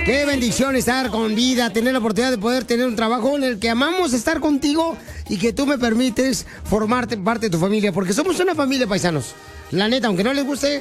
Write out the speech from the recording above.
Qué bendición estar con vida, tener la oportunidad de poder tener un trabajo en el que amamos estar contigo y que tú me permites formarte parte de tu familia, porque somos una familia, paisanos. La neta, aunque no les guste,